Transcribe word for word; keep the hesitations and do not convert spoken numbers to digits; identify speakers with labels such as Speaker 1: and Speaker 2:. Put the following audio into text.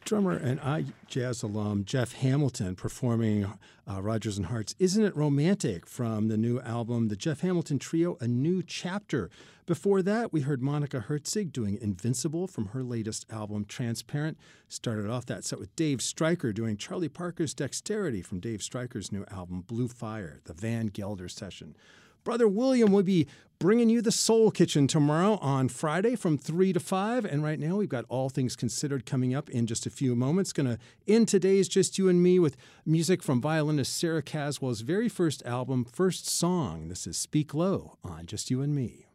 Speaker 1: Drummer and iJazz alum Jeff Hamilton performing uh, Rodgers and Hart's Isn't It Romantic from the new album, The Jeff Hamilton Trio, A New Chapter. Before that, we heard Monica Herzig doing Invincible from her latest album, Transparent. Started off that set with Dave Stryker doing Charlie Parker's Dexterity from Dave Stryker's new album, Blue Fire, the Van Gelder session. Brother William will be bringing you the Soul Kitchen tomorrow on Friday from three to five. And right now we've got All Things Considered coming up in just a few moments. Going to end today's Just You and Me with music from violinist Sarah Caswell's very first album, First Song. This is Speak Low on Just You and Me.